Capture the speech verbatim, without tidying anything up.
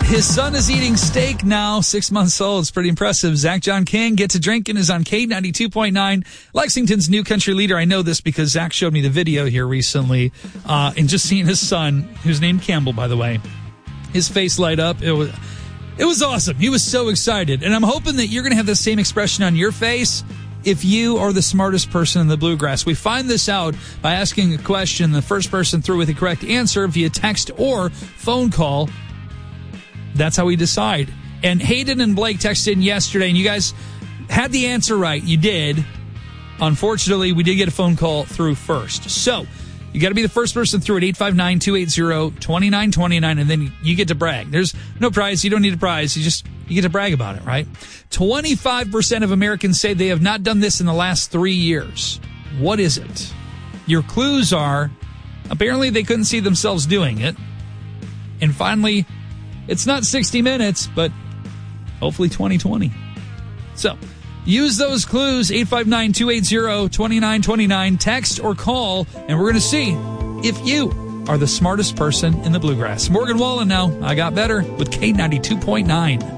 His son is eating steak now, six months old. It's pretty impressive. Zach John King gets a drink and is on K ninety-two point nine, Lexington's new country leader. I know this because Zach showed me the video here recently, uh, and just seeing his son, who's named Campbell, by the way, his face light up. It was, it was awesome. He was so excited, and I'm hoping that you're going to have the same expression on your face if you are the smartest person in the Bluegrass. We find this out by asking a question. The first person through with the correct answer via text or phone call. That's how we decide. And Hayden and Blake texted in yesterday, and you guys had the answer right. You did. Unfortunately, we did get a phone call through first. So you got to be the first person through at eight five nine, two eight zero, two nine two nine, and then you get to brag. There's no prize. You don't need a prize. You just you get to brag about it, right? twenty-five percent of Americans say they have not done this in the last three years. What is it? Your clues are, apparently they couldn't see themselves doing it. And finally, it's not sixty minutes, but hopefully twenty twenty. So use those clues, eight five nine, two eight zero, two nine two nine, text or call, and we're going to see if you are the smartest person in the Bluegrass. Morgan Wallen now, I Got Better with K ninety-two point nine.